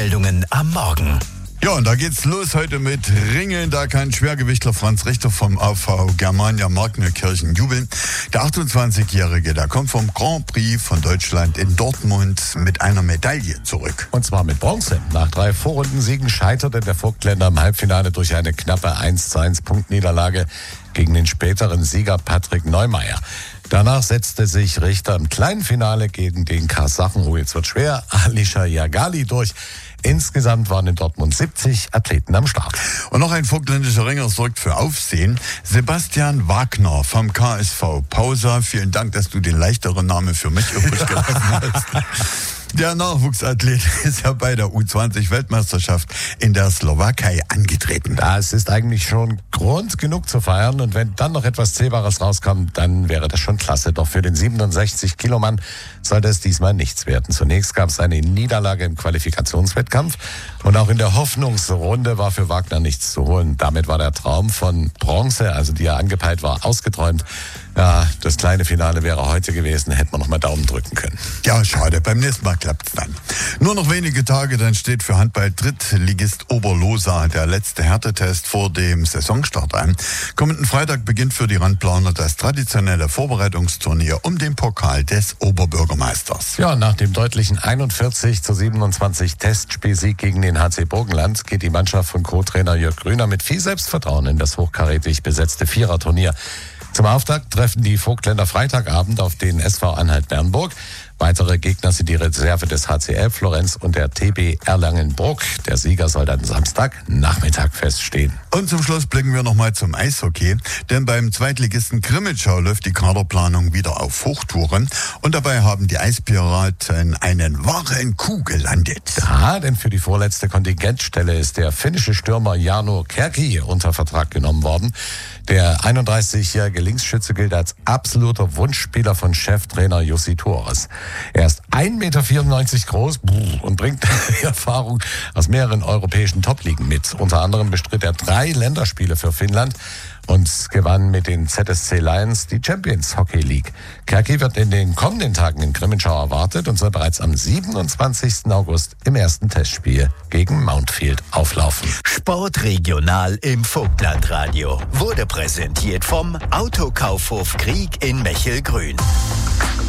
Verkehrsmeldungen am Morgen. Ja, und da geht's los heute mit Ringen. Da kann Schwergewichtler Franz Richter vom AV Germania Markneukirchen jubeln. Der 28-Jährige, der kommt vom Grand Prix von Deutschland in Dortmund mit einer Medaille zurück. Und zwar mit Bronze. Nach 3 Vorrundensiegen scheiterte der Vogtländer im Halbfinale durch eine knappe 1:1 Punktniederlage gegen den späteren Sieger Patrick Neumeier. Danach setzte sich Richter im kleinen Finale gegen den Kasachen, jetzt wird schwer, Alisher Yagali durch. Insgesamt waren in Dortmund 70 Athleten am Start. Und noch ein vogtländischer Ringer sorgt für Aufsehen. Sebastian Wagner vom KSV Pausa. Vielen Dank, dass du den leichteren Namen für mich übrig gelassen hast. Der Nachwuchsathlet ist ja bei der U20-Weltmeisterschaft in der Slowakei angetreten. Das ist eigentlich schon Grund genug zu feiern. Und wenn dann noch etwas Zählbares rauskommt, dann wäre das schon klasse. Doch für den 67-Kilo-Mann sollte es diesmal nichts werden. Zunächst gab es eine Niederlage im Qualifikationswettkampf. Und auch in der Hoffnungsrunde war für Wagner nichts zu holen. Damit war der Traum von Bronze, also die er angepeilt war, ausgeträumt. Ja, das kleine Finale wäre heute gewesen, hätten wir noch mal Daumen drücken können. Ja, schade, beim nächsten Mal klappt's dann. Nur noch wenige Tage, dann steht für Handball-Drittligist Oberlosa der letzte Härtetest vor dem Saisonstart an. Kommenden Freitag beginnt für die Randplaner das traditionelle Vorbereitungsturnier um den Pokal des Oberbürgermeisters. Ja, nach dem deutlichen 41:27 Testspielsieg gegen den HC Burgenland geht die Mannschaft von Co-Trainer Jörg Grüner mit viel Selbstvertrauen in das hochkarätig besetzte Viererturnier. Zum Auftakt treffen die Vogtländer Freitagabend auf den SV Anhalt-Bernburg. Weitere Gegner sind die Reserve des HCL Florenz und der TB Erlangen-Bruck. Der Sieger soll dann Samstagnachmittag feststehen. Und zum Schluss blicken wir nochmal zum Eishockey. Denn beim Zweitligisten Krimitschau läuft die Kaderplanung wieder auf Hochtouren. Und dabei haben die Eispiraten einen wahren Coup gelandet. Ja, denn für die vorletzte Kontingentstelle ist der finnische Stürmer Jarno Kärki unter Vertrag genommen worden. Der 31-jährige Linksschütze gilt als absoluter Wunschspieler von Cheftrainer Jussi Torres. Er ist 1,94 Meter groß und bringt Erfahrung aus mehreren europäischen Top-Ligen mit. Unter anderem bestritt er 3 Länderspiele für Finnland und gewann mit den ZSC Lions die Champions Hockey League. Kärki wird in den kommenden Tagen in Krimitschau erwartet und soll bereits am 27. August im ersten Testspiel gegen Mountfield auflaufen. Sportregional im Vogtlandradio wurde präsentiert vom Autokaufhof Krieg in Mechelgrün.